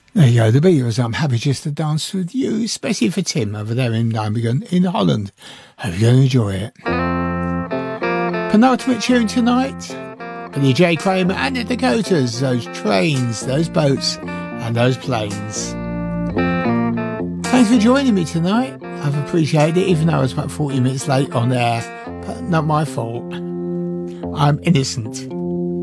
There you go, the Beatles. I'm happy just to dance with you, especially for Tim over there in Nijmegen in Holland. Hope you're going to enjoy it. Penultimate tune tonight for the J. Kramer and the Dakotas. Those trains, those boats, and those planes. Thanks for joining me tonight. I've appreciated it, even though I was about 40 minutes late on air. But not my fault. I'm innocent.